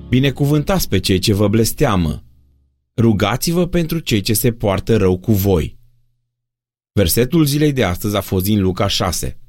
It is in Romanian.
Binecuvântați pe cei ce vă blesteamă. Rugați-vă pentru cei ce se poartă rău cu voi. Versetul zilei de astăzi a fost din Luca 6.